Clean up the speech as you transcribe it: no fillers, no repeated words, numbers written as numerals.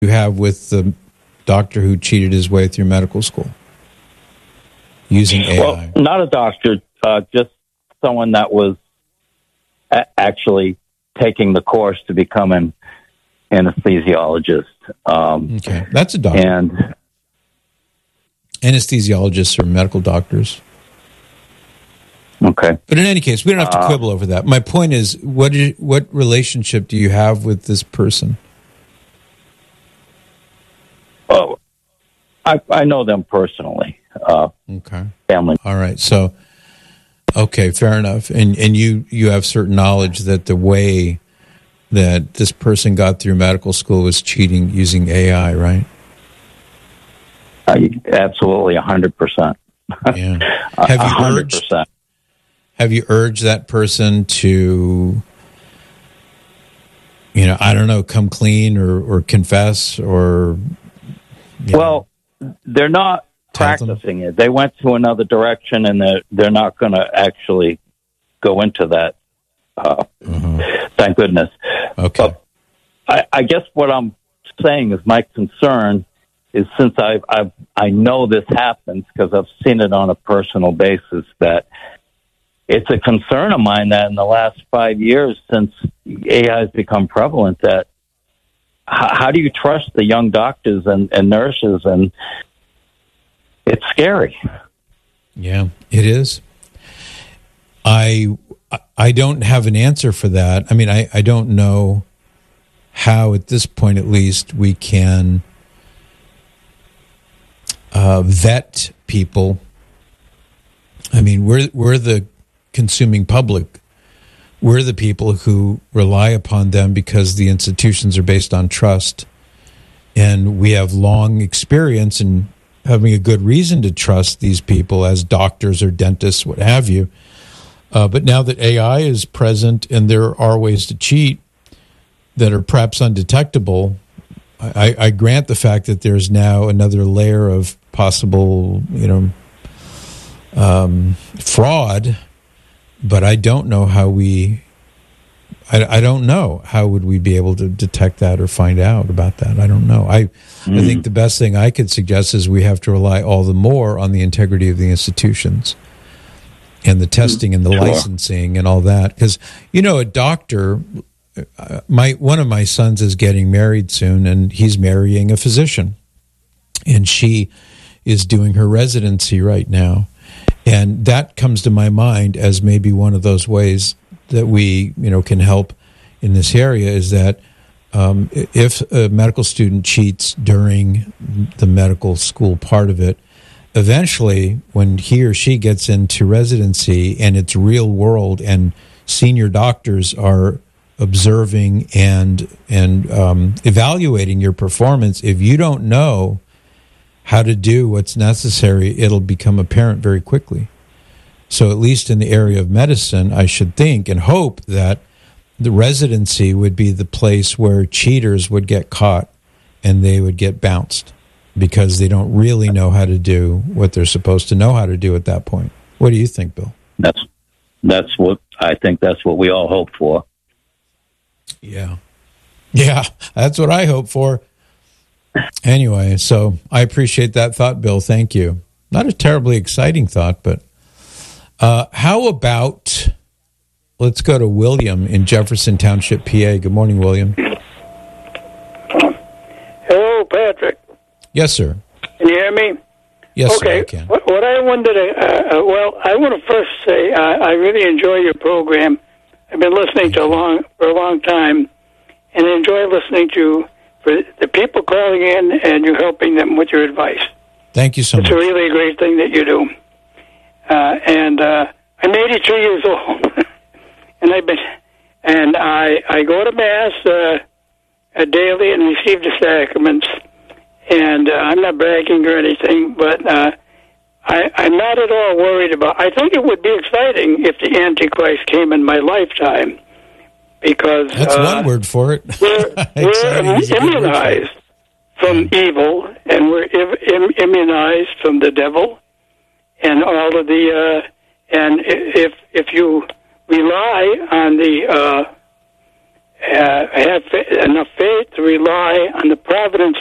you have with the doctor who cheated his way through medical school using AI? Well, not a doctor, just someone that was actually taking the course to become an anesthesiologist. Okay, that's a doctor. And anesthesiologists are medical doctors. Okay. But in any case, we don't have to quibble over that. My point is, what relationship do you have with this person? Oh, I know them personally. Okay. Family. All right. So, okay, fair enough. And you have certain knowledge that the way that this person got through medical school was cheating using AI, right? Absolutely, 100%. Yeah. 100%. Have you urged that person to, I don't know, come clean or confess or? Well, they're not practicing it. They went to another direction, and they're not going to actually go into that. Thank goodness. Okay. But I guess what I'm saying is my concern is, since I know this happens because I've seen it on a personal basis, that it's a concern of mine that in the last 5 years since AI has become prevalent, that how do you trust the young doctors and nurses? And it's scary. Yeah, it is. I don't have an answer for that. I mean, I don't know how, at this point at least, we can vet people. I mean, we're the consuming public. We're the people who rely upon them because the institutions are based on trust, and we have long experience in having a good reason to trust these people as doctors or dentists, what have you. But now that AI is present and there are ways to cheat that are perhaps undetectable, I grant the fact that there's now another layer of possible, fraud. But I don't know how I don't know how would we be able to detect that or find out about that. I don't know. I think the best thing I could suggest is we have to rely all the more on the integrity of the institutions and the testing and the licensing and all that. Because, a doctor, one of my sons is getting married soon, and he's marrying a physician. And she is doing her residency right now. And that comes to my mind as maybe one of those ways that we, can help in this area, is that if a medical student cheats during the medical school part of it, eventually when he or she gets into residency and it's real world and senior doctors are observing and evaluating your performance, if you don't know how to do what's necessary, it'll become apparent very quickly. So at least in the area of medicine, I should think and hope that the residency would be the place where cheaters would get caught and they would get bounced because they don't really know how to do what they're supposed to know how to do at that point. What do you think, Bill? That's what I think. That's what we all hope for. Yeah, that's what I hope for. Anyway, so I appreciate that thought, Bill. Thank you. Not a terribly exciting thought, but how about, let's go to William in Jefferson Township, PA. Good morning, William. Hello, Patrick. Yes, sir. Can you hear me? Yes, okay. sir, I can. What I wanted to, I want to first say I really enjoy your program. I've been listening for a long time, and enjoy listening to for the people calling in, and you're helping them with your advice. Thank you so much. It's a really great thing that you do. I'm 83 years old, and I go to Mass daily and receive the sacraments. And I'm not bragging or anything, but I'm not at all worried about. I think it would be exciting if the Antichrist came in my lifetime, because that's one word for it. We're immunized from evil, and we're immunized from the devil, and all of the. And if you rely on the have enough faith to rely on the providence